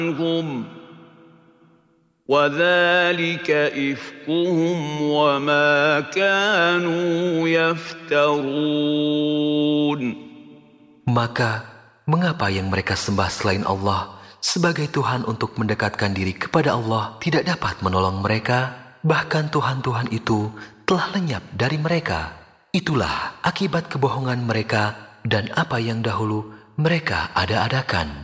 عنهم وذلك إفكهم وما كانوا يفترون. Maka mengapa yang mereka sembah selain Allah sebagai Tuhan untuk mendekatkan diri kepada Allah tidak dapat menolong mereka? Bahkan Tuhan-Tuhan itu telah lenyap dari mereka. Itulah akibat kebohongan mereka dan apa yang dahulu mereka ada-adakan.